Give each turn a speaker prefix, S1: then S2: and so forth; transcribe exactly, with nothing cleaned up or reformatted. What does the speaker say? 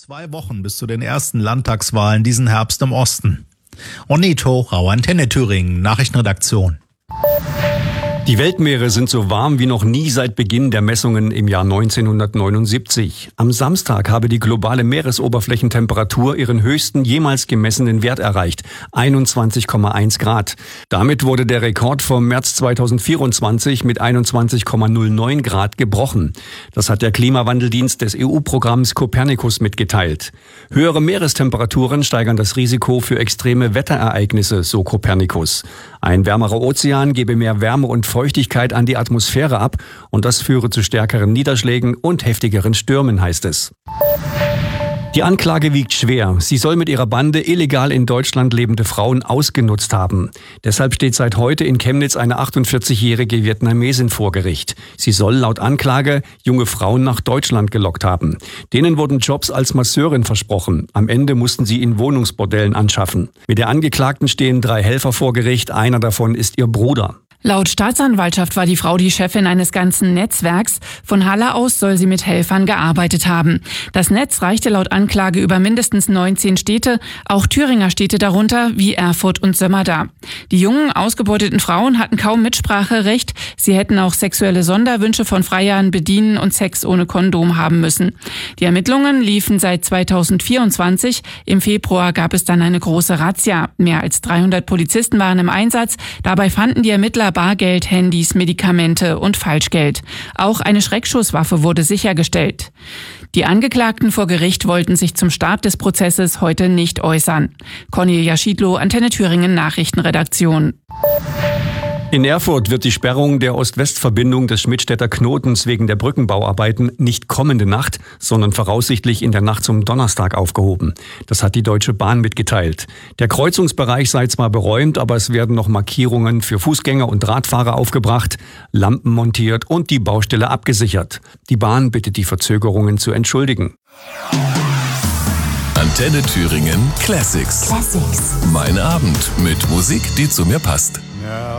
S1: Zwei Wochen bis zu den ersten Landtagswahlen diesen Herbst im Osten. Onito Rau, Antenne Thüringen, Nachrichtenredaktion.
S2: Die Weltmeere sind so warm wie noch nie seit Beginn der Messungen im Jahr neunzehnhundertneunundsiebzig. Am Samstag habe die globale Meeresoberflächentemperatur ihren höchsten jemals gemessenen Wert erreicht, einundzwanzig Komma eins Grad. Damit wurde der Rekord vom März zweitausendvierundzwanzig mit einundzwanzig Komma null neun Grad gebrochen. Das hat der Klimawandeldienst des E U-Programms Copernicus mitgeteilt. Höhere Meerestemperaturen steigern das Risiko für extreme Wetterereignisse, so Copernicus. Ein wärmerer Ozean gebe mehr Wärme und Feuchtigkeit an die Atmosphäre ab und das führe zu stärkeren Niederschlägen und heftigeren Stürmen, heißt es. Die Anklage wiegt schwer. Sie soll mit ihrer Bande illegal in Deutschland lebende Frauen ausgenutzt haben. Deshalb steht seit heute in Chemnitz eine achtundvierzigjährige Vietnamesin vor Gericht. Sie soll laut Anklage junge Frauen nach Deutschland gelockt haben. Denen wurden Jobs als Masseurin versprochen. Am Ende mussten sie in Wohnungsbordellen anschaffen. Mit der Angeklagten stehen drei Helfer vor Gericht. Einer davon ist ihr Bruder.
S3: Laut Staatsanwaltschaft war die Frau die Chefin eines ganzen Netzwerks. Von Halle aus soll sie mit Helfern gearbeitet haben. Das Netz reichte laut Anklage über mindestens neunzehn Städte, auch Thüringer Städte darunter, wie Erfurt und Sömmerda. Die jungen, ausgebeuteten Frauen hatten kaum Mitspracherecht. Sie hätten auch sexuelle Sonderwünsche von Freiern bedienen und Sex ohne Kondom haben müssen. Die Ermittlungen liefen seit zweitausendvierundzwanzig. Im Februar gab es dann eine große Razzia. Mehr als dreihundert Polizisten waren im Einsatz. Dabei fanden die Ermittler Bargeld, Handys, Medikamente und Falschgeld. Auch eine Schreckschusswaffe wurde sichergestellt. Die Angeklagten vor Gericht wollten sich zum Start des Prozesses heute nicht äußern. Cornelia Schiedlow, Antenne Thüringen, Nachrichtenredaktion.
S2: In Erfurt wird die Sperrung der Ost-West-Verbindung des Schmidtstädter Knotens wegen der Brückenbauarbeiten nicht kommende Nacht, sondern voraussichtlich in der Nacht zum Donnerstag aufgehoben. Das hat die Deutsche Bahn mitgeteilt. Der Kreuzungsbereich sei zwar beräumt, aber es werden noch Markierungen für Fußgänger und Radfahrer aufgebracht, Lampen montiert und die Baustelle abgesichert. Die Bahn bittet die Verzögerungen zu entschuldigen.
S4: Antenne Thüringen Classics.
S5: Classics.
S4: Mein Abend mit Musik, die zu mir passt.
S1: Ja.